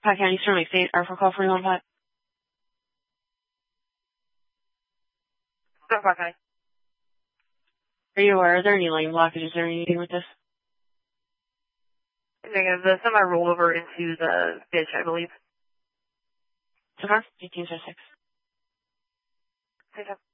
Pat County, Sterling State, Arthur call 41-5. Go, Pat County. Are you aware, are there any lane blockages or anything with this? Negative. The semi rolled over into the ditch, I believe. So far, 1806. Okay.